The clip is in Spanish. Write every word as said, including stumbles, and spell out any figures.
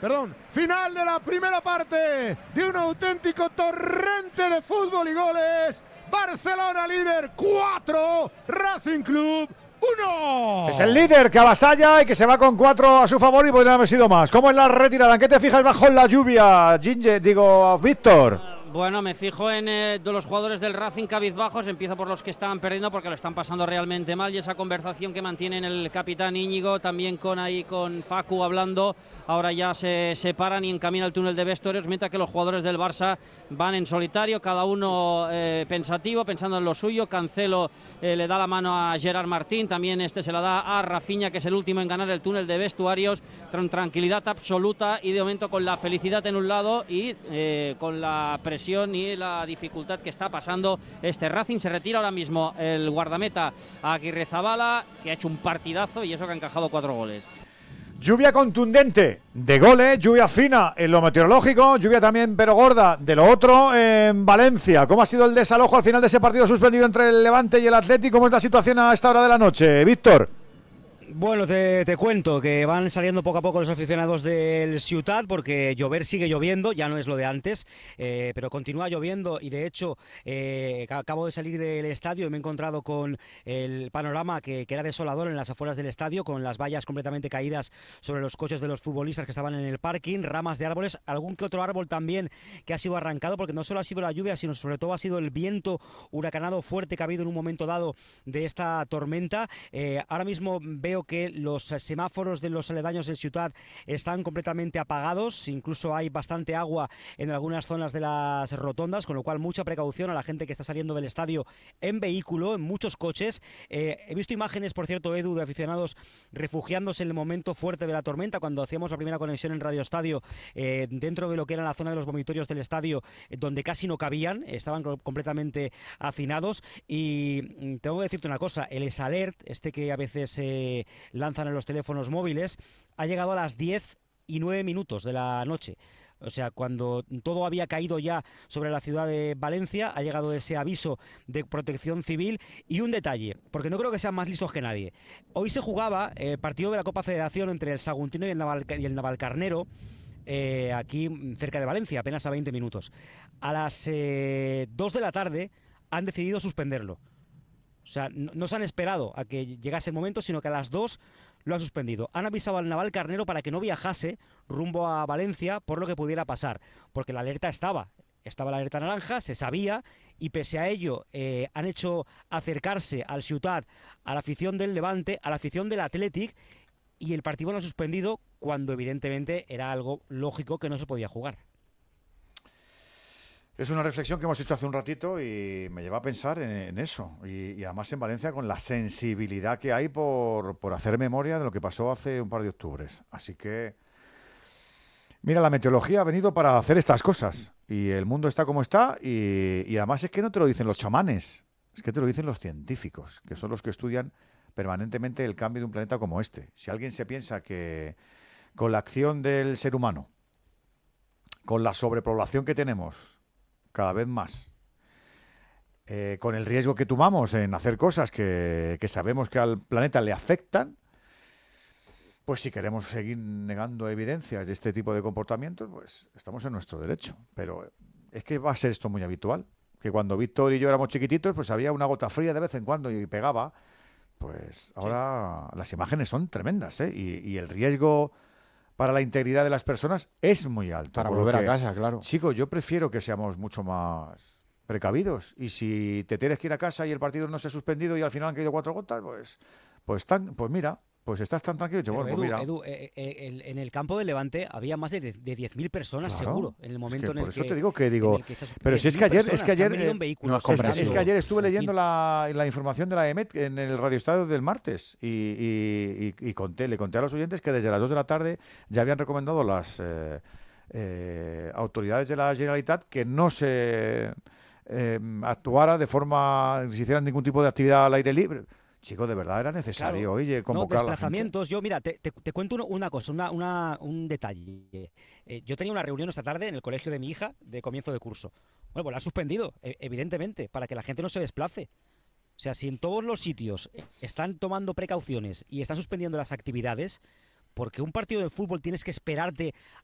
perdón, final de la primera parte de un auténtico torrente de fútbol y goles. Barcelona líder cuatro, Racing Club uno. Es el líder que avasalla y que se va con cuatro a su favor y podrían haber sido más. ¿Cómo es la retirada? ¿En qué te fijas bajo la lluvia, Ginger? Digo, Víctor. Bueno, me fijo en eh, de los jugadores del Racing cabizbajos. Empiezo por los que están perdiendo porque lo están pasando realmente mal, y esa conversación que mantienen el capitán Íñigo también con ahí con Facu hablando. Ahora ya se separan y encaminan al túnel de vestuarios, mientras que los jugadores del Barça van en solitario, cada uno eh, pensativo, pensando en lo suyo. Cancelo eh, le da la mano a Gerard Martín, también este se la da a Rafinha, que es el último en ganar el túnel de vestuarios. Tran tranquilidad absoluta y de momento con la felicidad en un lado y eh, con la presión y la dificultad que está pasando este Racing. Se retira ahora mismo el guardameta Aguirrezabala, que ha hecho un partidazo y eso que ha encajado cuatro goles. Lluvia contundente de goles, lluvia fina en lo meteorológico, lluvia también pero gorda de lo otro en Valencia. ¿Cómo ha sido el desalojo al final de ese partido suspendido entre el Levante y el Atlético? ¿Cómo es la situación a esta hora de la noche, Víctor? Bueno, te, te cuento que van saliendo poco a poco los aficionados del Ciutat, porque llover sigue lloviendo, ya no es lo de antes, eh, pero continúa lloviendo y de hecho eh, acabo de salir del estadio y me he encontrado con el panorama que, que era desolador en las afueras del estadio, con las vallas completamente caídas sobre los coches de los futbolistas que estaban en el parking, ramas de árboles, algún que otro árbol también que ha sido arrancado, porque no solo ha sido la lluvia, sino sobre todo ha sido el viento huracanado fuerte que ha habido en un momento dado de esta tormenta. Eh, ahora mismo veo que los semáforos de los aledaños del Ciutat están completamente apagados, incluso hay bastante agua en algunas zonas de las rotondas, con lo cual mucha precaución a la gente que está saliendo del estadio en vehículo, en muchos coches. Eh, he visto imágenes, por cierto, Edu, de aficionados refugiándose en el momento fuerte de la tormenta, cuando hacíamos la primera conexión en Radio Estadio, eh, dentro de lo que era la zona de los vomitorios del estadio, eh, donde casi no cabían, estaban completamente hacinados. Y tengo que decirte una cosa, el S-Alert, este que a veces eh, lanzan en los teléfonos móviles, ha llegado a las diez y nueve minutos de la noche. O sea, cuando todo había caído ya sobre la ciudad de Valencia, ha llegado ese aviso de protección civil. Y un detalle, porque no creo que sean más listos que nadie. Hoy se jugaba el partido de la Copa Federación entre el Saguntino y el, Naval, y el Navalcarnero, eh, aquí cerca de Valencia, apenas a veinte minutos. A las eh, dos de la tarde han decidido suspenderlo. O sea, no, no se han esperado a que llegase el momento, sino que a las dos lo han suspendido. Han avisado al Navalcarnero para que no viajase rumbo a Valencia por lo que pudiera pasar, porque la alerta estaba. Estaba la alerta naranja, se sabía, y pese a ello eh, han hecho acercarse al Ciutat, a la afición del Levante, a la afición del Athletic, y el partido lo han suspendido cuando evidentemente era algo lógico que no se podía jugar. Es una reflexión que hemos hecho hace un ratito y me lleva a pensar en, en eso. Y, y además en Valencia con la sensibilidad que hay por, por hacer memoria de lo que pasó hace un par de octubres. Así que, mira, la meteorología ha venido para hacer estas cosas. Y el mundo está como está y, y además es que no te lo dicen los chamanes, es que te lo dicen los científicos, que son los que estudian permanentemente el cambio de un planeta como este. Si alguien se piensa que con la acción del ser humano, con la sobrepoblación que tenemos, cada vez más, eh, con el riesgo que tomamos en hacer cosas que, que sabemos que al planeta le afectan, pues si queremos seguir negando evidencias de este tipo de comportamientos, pues estamos en nuestro derecho. Pero es que va a ser esto muy habitual, que cuando Víctor y yo éramos chiquititos, pues había una gota fría de vez en cuando y pegaba. Pues ahora sí, las imágenes son tremendas, ¿eh? Y, y el riesgo para la integridad de las personas es muy alto. Para volver a casa, claro. Chicos, yo prefiero que seamos mucho más precavidos. Y si te tienes que ir a casa y el partido no se ha suspendido y al final han caído cuatro gotas, pues pues tan, pues mira, pues estás tan tranquilo. Y te, bueno, Edu, pues mira. Edu eh, eh, el, en el campo de Levante había más de, de diez mil personas, Claro, seguro, en el momento es que en el por que... eso te digo que digo, que pero si es que ayer, es que ayer, eh, no, es, que, es que ayer estuve leyendo la, la información de la E M E T en el radioestadio del martes y, y, y, y conté, le conté a los oyentes que desde las dos de la tarde ya habían recomendado las eh, eh, autoridades de la Generalitat que no se eh, actuara de forma, si hicieran ningún tipo de actividad al aire libre. Chico, de verdad era necesario, claro. Oye, convocar no, desplazamientos. Yo, mira, te, te, te cuento una, una cosa, una, una, un detalle. Eh, yo tenía una reunión esta tarde en el colegio de mi hija de comienzo de curso. Bueno, pues la ha suspendido, eh, evidentemente, para que la gente no se desplace. O sea, si en todos los sitios están tomando precauciones y están suspendiendo las actividades, porque un partido de fútbol tienes que esperarte